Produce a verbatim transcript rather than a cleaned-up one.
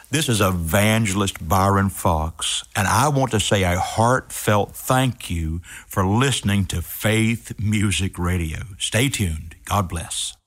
This is Evangelist Byron Fox, and I want to say a heartfelt thank you for listening to Faith Music Radio. Stay tuned. God bless.